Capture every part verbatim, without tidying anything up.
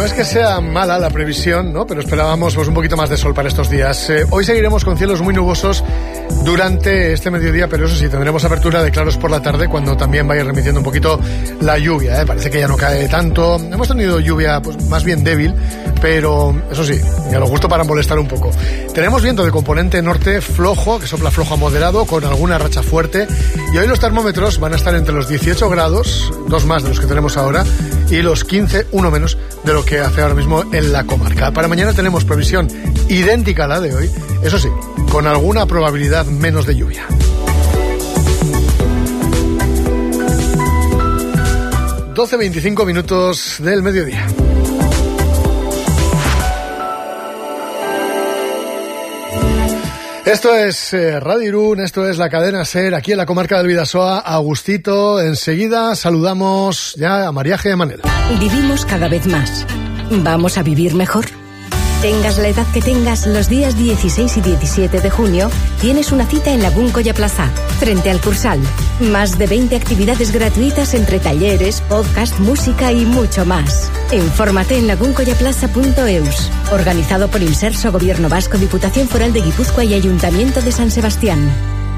es que sea mala la previsión, ¿no? Pero esperábamos pues, un poquito más de sol para estos días. Eh, hoy seguiremos con cielos muy nubosos durante este mediodía, pero eso sí, tendremos apertura de claros por la tarde cuando también vaya remitiendo un poquito la lluvia, ¿eh? Parece que ya no cae tanto. Hemos tenido lluvia pues, más bien débil, pero eso sí, a lo justo para molestar un poco. Tenemos viento de componente norte flojo, que sopla flojo a moderado, con alguna racha fuerte. Y hoy los termómetros van a estar entre los dieciocho grados, dos más de los que tenemos ahora, y los quince, uno menos de lo que hace ahora mismo en la comarca. Para mañana tenemos previsión idéntica a la de hoy, eso sí, con alguna probabilidad menos de lluvia. doce veinticinco minutos del mediodía. Esto es eh, Radio Irún, esto es la cadena SER, aquí en la comarca del Bidasoa, Agustito. Enseguida saludamos ya a Mariaje y a Manel. Vivimos cada vez más. ¿Vamos a vivir mejor? Tengas la edad que tengas, los días dieciséis y diecisiete de junio tienes una cita en Lagún Colla Plaza, frente al Cursal. Más de veinte actividades gratuitas entre talleres, podcast, música y mucho más. Infórmate en lagun colla plaza punto eus. Organizado por Inserso, Gobierno Vasco, Diputación Foral de Guipúzcoa y Ayuntamiento de San Sebastián.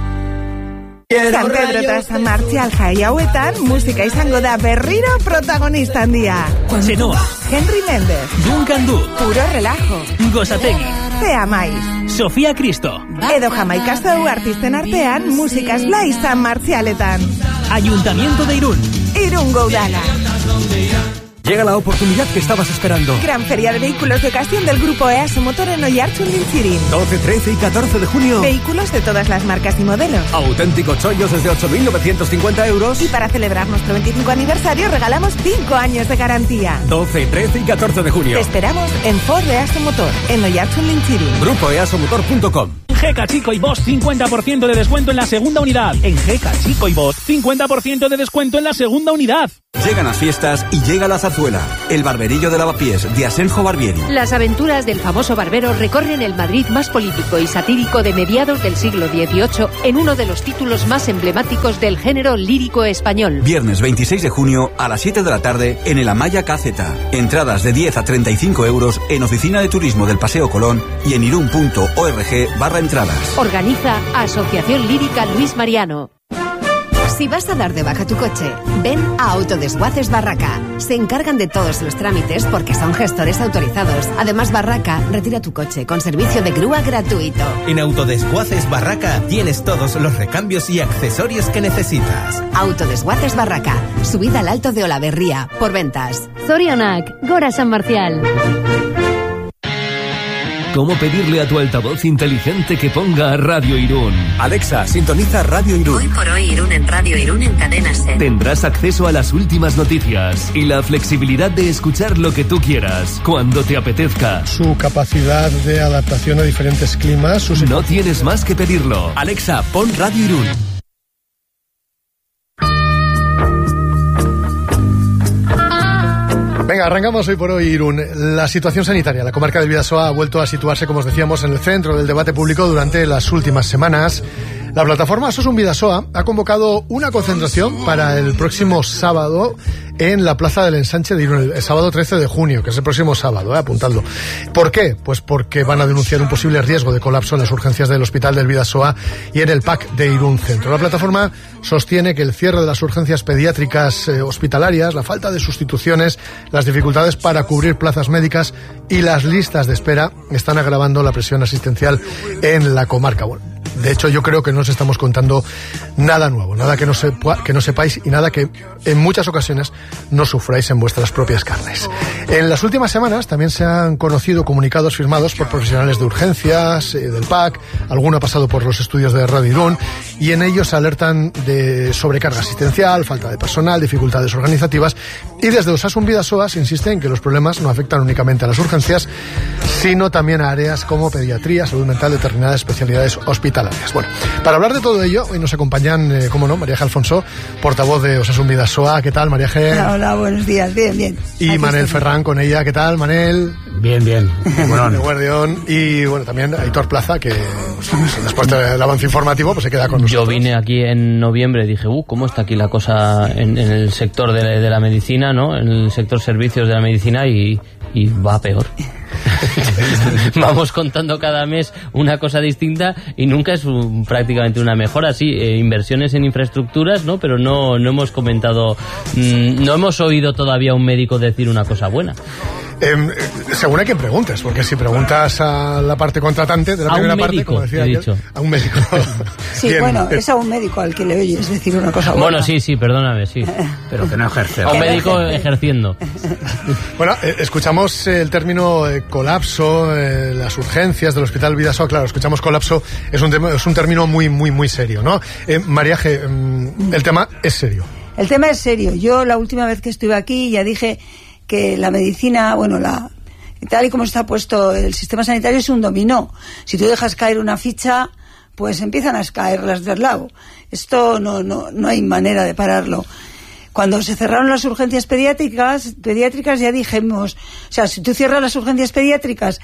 San Pedro eta San Martzial jai hauetan musika izango da berriro protagonista handia. Chenoa, Henry Méndez, Duncan Du, Puro Relajo, Gosategi, Tea Maiz, Sofía Cristo, edo Jamaika Zou artisten artean musikaz blai San Martzialetan. Ayuntamiento de Irún, Irungo Udala. Llega la oportunidad que estabas esperando. Gran Feria de Vehículos de Ocasión del Grupo EASO Motor en Oiartzun Lintzirin. doce, trece y catorce de junio. Vehículos de todas las marcas y modelos. Auténticos chollos desde ocho mil novecientos cincuenta euros. Y para celebrar nuestro veinticinco aniversario regalamos cinco años de garantía. doce, trece y catorce de junio. Te esperamos en Ford EASO Motor en Oiartzun Lintzirin. Grupo easo motor punto com. G K Chico y Bosch cincuenta por ciento de descuento en la segunda unidad. En G K Chico y Bosch cincuenta por ciento de descuento en la segunda unidad. Llegan las fiestas y llega la zarzuela, el barberillo de Lavapiés de Asenjo Barbieri. Las aventuras del famoso barbero recorren el Madrid más político y satírico de mediados del siglo dieciocho en uno de los títulos más emblemáticos del género lírico español. Viernes veintiséis de junio a las siete de la tarde en el Amaya K Z. Entradas de diez a treinta y cinco euros en Oficina de Turismo del Paseo Colón y en irún punto org barra entradas. Organiza Asociación Lírica Luis Mariano. Si vas a dar de baja tu coche, ven a Autodesguaces Barraca. Se encargan de todos los trámites porque son gestores autorizados. Además, Barraca retira tu coche con servicio de grúa gratuito. En Autodesguaces Barraca tienes todos los recambios y accesorios que necesitas. Autodesguaces Barraca, subida al Alto de Olaverría, por ventas. Zorionak, Gora San Marcial. ¿Cómo pedirle a tu altavoz inteligente que ponga Radio Irún? Alexa, sintoniza Radio Irún. Hoy por hoy Irún en Radio Irún en Cadena SER. Tendrás acceso a las últimas noticias y la flexibilidad de escuchar lo que tú quieras, cuando te apetezca. Su capacidad de adaptación a diferentes climas. Sus... No tienes más que pedirlo. Alexa, pon Radio Irún. Venga, arrancamos hoy por hoy, Irún. La situación sanitaria. La comarca del Bidasoa ha vuelto a situarse, como os decíamos, en el centro del debate público durante las últimas semanas. La plataforma Osasun Bidasoa ha convocado una concentración para el próximo sábado en la Plaza del Ensanche de Irún, el sábado trece de junio, que es el próximo sábado, ¿eh? Apuntadlo. ¿Por qué? Pues porque van a denunciar un posible riesgo de colapso en las urgencias del Hospital del Bidasoa y en el P A C de Irún Centro. La plataforma sostiene que el cierre de las urgencias pediátricas eh, hospitalarias, la falta de sustituciones, las dificultades para cubrir plazas médicas y las listas de espera están agravando la presión asistencial en la comarca. Bueno, de hecho, yo creo que no os estamos contando nada nuevo, nada que no, sepa, que no sepáis y nada que en muchas ocasiones no sufráis en vuestras propias carnes. En las últimas semanas también se han conocido comunicados firmados por profesionales de urgencias, eh, del P A C, alguno ha pasado por los estudios de Radio Irún, y en ellos alertan de sobrecarga asistencial, falta de personal, dificultades organizativas, y desde Osasun Bidasoa se insiste en que los problemas no afectan únicamente a las urgencias, sino también a áreas como pediatría, salud mental, determinadas especialidades hospitalarias. Bueno, para hablar de todo ello, hoy nos acompañan, eh, cómo no, Mariaje Alfonso, portavoz de Osasun Bidasoa. ¿Qué tal, Mariaje? Hola, hola, buenos días, bien, bien. Y Aquí Manel estamos. Ferrán con ella. ¿Qué tal, Manel? Bien, bien. Bueno, de Guardión. Y bueno, también Aitor Plaza, que pues, después del avance informativo, pues se queda con nosotros. Yo vine aquí en noviembre y dije, uh, ¿cómo está aquí la cosa en, en el sector de, de la medicina, ¿no? En el sector servicios de la medicina y, y va peor. Vamos contando cada mes una cosa distinta y nunca es un, prácticamente una mejora. Sí, eh, inversiones en infraestructuras, ¿no? Pero no, no hemos comentado, mmm, no hemos oído todavía a un médico decir una cosa buena. Eh, según a quien preguntes, porque si preguntas a la parte contratante de la a primera un médico, parte, como decía aquel, a un médico. Sí, Bien, bueno, eh, es a un médico al que le oyes decir una cosa buena. Bueno, sí, sí, perdóname, sí. Pero que no ejerce. A un médico ejerciendo. Bueno, eh, escuchamos el término eh, colapso, eh, las urgencias del Hospital Bidasoa. Claro, escuchamos colapso, es un, tema, es un término muy, muy, muy serio, ¿no? Eh, Mariaje, mm, el tema es serio. El tema es serio. Yo la última vez que estuve aquí ya dije que la medicina, bueno, la tal y como está puesto el sistema sanitario es un dominó. Si tú dejas caer una ficha, pues empiezan a caer las del lado. Esto no, no, no hay manera de pararlo. Cuando se cerraron las urgencias pediátricas, pediátricas ya dijimos, o sea, si tú cierras las urgencias pediátricas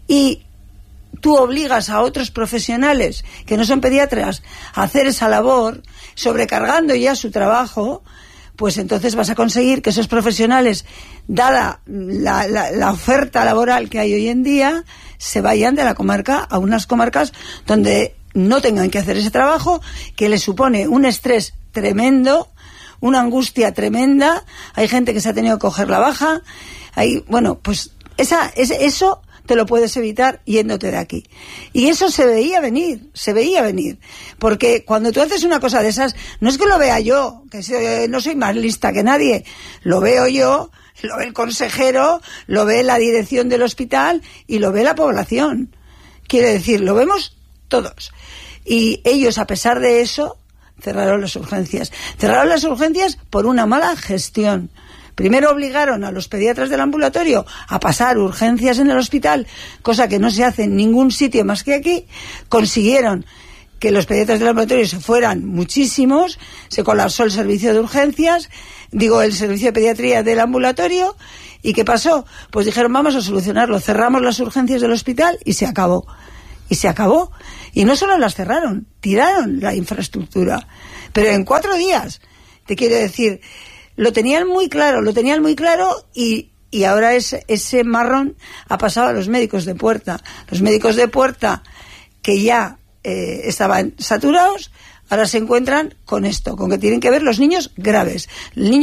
y tú obligas a otros profesionales que no son pediatras a hacer esa labor, sobrecargando ya su trabajo, pues entonces vas a conseguir que esos profesionales, dada la, la, la oferta laboral que hay hoy en día, se vayan de la comarca a unas comarcas donde no tengan que hacer ese trabajo, que les supone un estrés tremendo, una angustia tremenda. Hay gente que se ha tenido que coger la baja. Hay, bueno, pues esa, es, eso te lo puedes evitar yéndote de aquí. Y eso se veía venir, se veía venir. Porque cuando tú haces una cosa de esas, no es que lo vea yo, que se, no soy más lista que nadie, lo veo yo, lo ve el consejero, lo ve la dirección del hospital y lo ve la población. Quiere decir, lo vemos todos. Y ellos, a pesar de eso, cerraron las urgencias. Cerraron las urgencias por una mala gestión. Primero obligaron a los pediatras del ambulatorio a pasar urgencias en el hospital, cosa que no se hace en ningún sitio más que aquí. Consiguieron que los pediatras del ambulatorio se fueran muchísimos, se colapsó el servicio de urgencias, digo, el servicio de pediatría del ambulatorio. ¿Y qué pasó? Pues dijeron, vamos a solucionarlo, cerramos las urgencias del hospital y se acabó. Y se acabó. Y no solo las cerraron, tiraron la infraestructura. Pero en cuatro días, te quiero decir, lo tenían muy claro, lo tenían muy claro y, y ahora ese, ese marrón ha pasado a los médicos de puerta. Los médicos de puerta que ya eh, estaban saturados, ahora se encuentran con esto, con que tienen que ver los niños graves. El niño